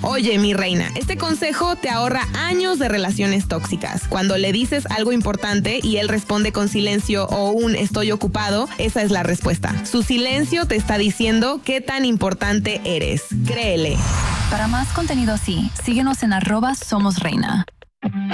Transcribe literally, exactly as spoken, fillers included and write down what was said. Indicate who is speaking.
Speaker 1: Oye, mi reina, este consejo te ahorra años de relaciones tóxicas. Cuando le dices algo importante y él responde con silencio o un estoy ocupado, esa es la respuesta. Su silencio te está diciendo qué tan importante eres. Créele.
Speaker 2: Para más contenido así, síguenos en arroba Somos Reina.